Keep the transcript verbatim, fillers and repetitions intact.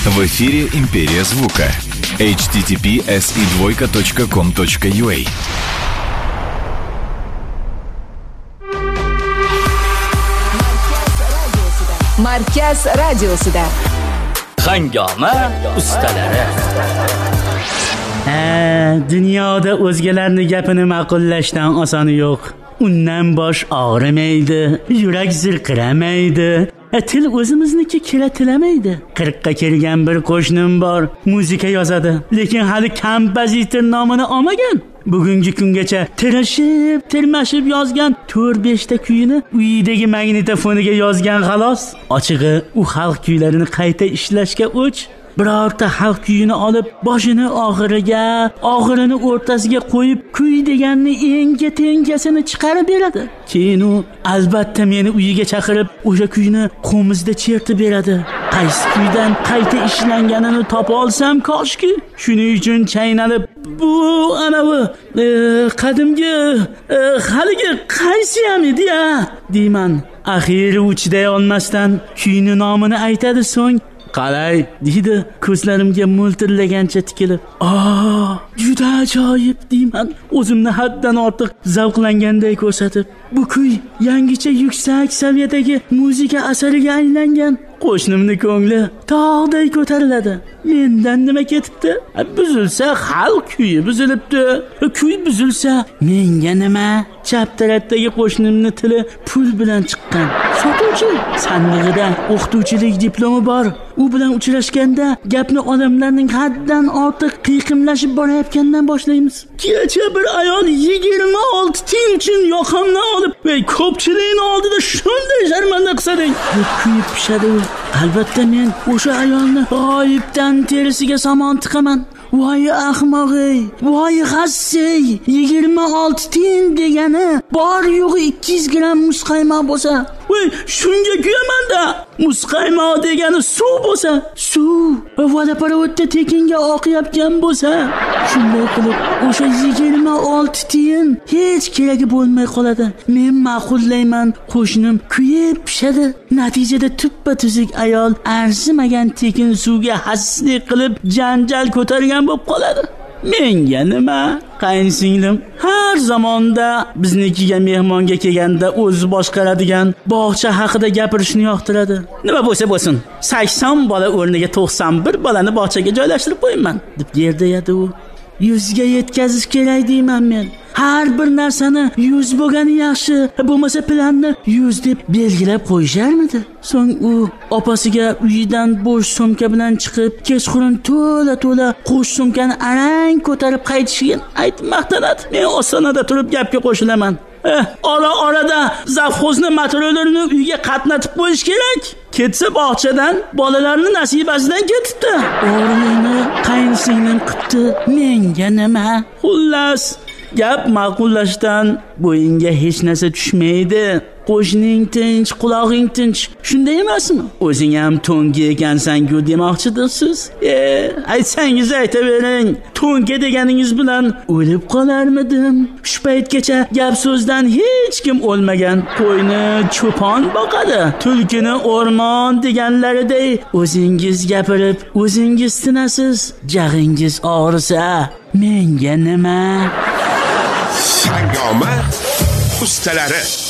В эфире «Империя звука». эйч ти ти пи эс и двойка точка ком точка ю а. Markaz radiosida Hangoma ustalari. Ha, dunyoda o'zgalarning gapini ma'qullashdan osoni yo'q. Undan bosh og'rimaydi, yurak zirqiramaydi. Til o'zimizniki kiratilamaydi. qirqqa kelgan bir qo'shnim bor, muzika yozadi, lekin hali kompozitor nomini olmagan. Bugungi kungacha tirashib, tirmashib yozgan to'rt besh ta kuyini uyidagi magnitofoniga yozgan xolos. Ochig'i, u xalq kuylarini qayta ishlashga o'ch. Birorta xalq kuyini olib, boshini oxiriga, oxirini o'rtasiga qo'yib, kuy deganni enga tengasini chiqarib beradi. Keyin u albatta meni uyiga chaqirib, o'sha kuyni qo'mizda chertib beradi. Qaysi kuydan qayta ishlanganini topa olsam koshki. Shuning uchun chaynalib, bu anavi e, qadimgi e, haligi qaysi ham edi-ya, deyman. Axiri u chiday olmasdan kuyni nomini aytadi, so'ng qalay deydi, ko'zlarimga mo'ltirlagancha tikilib. "Aa, juda ajoyib" deyman, o'zimni haddan ortiq zavqlanganday ko'rsatib. Bu kuy yangicha yuksak saviyadagi muzika asariga aylangan. Qo'shnimning ko'ngli tog'day ko'tariladi. Mendan nima ketibdi? Buzilsa xalq kuyi buzilibdi. Kuy buzilsa menga nima? Chap tarafdagi qo'shnimning tili pul bilan chiqqan. Sotuvchi, sandig'ida o'qituvchilik diplomi bor. U bilan uchrashganda gapni odamlarning haddan ortiq qiyiqimlashib borayotgandan boshlaymiz. Kecha bir ayol yigirma olti tiyin uchun yoqamdan olib, "Ey, ko'pchilikning oldida shunday sharmanda qilsading", deb kuyib pishadi u. Albatta men o'sha ayolni g'oyibdan terisiga somon tiqaman. Voy ahmoq-ey, voy g'assey, yigirma olti tiyin degani bor yo'g'i ikki yuz gramm muzqaymoq bo'lsa, voy shunga kuyaman-da. Muzqaymoq degani suv bo'lsa, suv vodoprovodda tekinga oqayotgan bo'lsa, shunday qilib o'sha yigirma olti tiyin hech keragi bo'lmay qoladi. Men ma'qullayman, qo'shnim kuyib pishadi. Natijada tuppa tuzuk ayol arzimagan tekin suvga hasslik qilib janjal ko'targan bo'lib qoladi. Menga nima? Qayinsinglim har zamonda biznikiga mehmonga kelganda o'zi boshqaradigan bog'cha haqida gapirishni yoqtiradi. Nima bo'lsa bo'lsin, sakson bola o'rniga to'qson bir bolani bog'chaga joylashtirib qo'yman, deb yerdayadi u. Yuzga yetkazish kerak deyman men. Har bir narsani yuz bo'lgani yaxshi, bo'lmasa planni yuz deb belgilab qo'yisharmidi? So'ng u opasiga uyidan bo'sh sumka bilan chiqib, kechqurun to'la-to'la qo'sh sumkani arang ko'tarib qaytishiga aytib maqtanadi. Men ostonada turib gapga qo'shilaman. Eh, ora-orada zavxozni materiallarini uyga qatnatib qo'yish kerak. Ketsa bog'chadan bolalarni nasibasidan ketibdi. O'g'limni qayinsinglim qipti, menga nima? Xullas, gap ma'qullashdan bo'yinga hech narsa tushmaydi. Qo'shning tinch, quloqing tinch. Shunday emasmi? O'zing ham to'nga ekansan-ku demoqchidirsiz. E, aytsangiz aytavering. To'nga deganingiz bilan o'lib qolarmidim? Shu paytgacha gap so'zdan hech kim o'lmagan. Qo'yni cho'pon boqadi, tulkini o'rmon deganlariday o'zingiz gapirib, o'zingiz tinasiz. Jag'ingiz og'risa, menga nima? Hangoma ustalari.